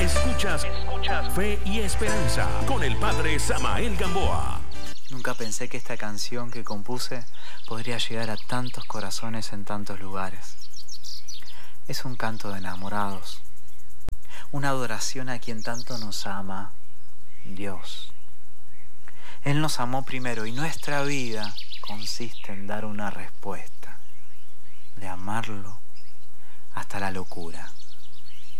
Escuchas Fe y Esperanza con el Padre Samael Gamboa. Nunca pensé que esta canción que compuse podría llegar a tantos corazones en tantos lugares. Es un canto de enamorados, una adoración a quien tanto nos ama, Dios. Él nos amó primero y nuestra vida consiste en dar una respuesta, de amarlo hasta la locura.